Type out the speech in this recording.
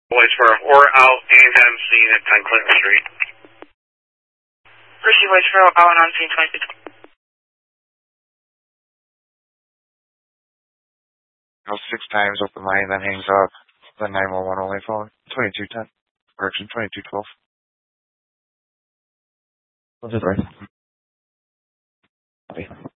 Whitesboro, or out anytime seen at 10 Clinton Street. Proceed Whitesboro, out and on scene 22. Call 6 times, open line, then hangs up. The 911 only phone. 2210. Correction, 2212. What's it right? Okay.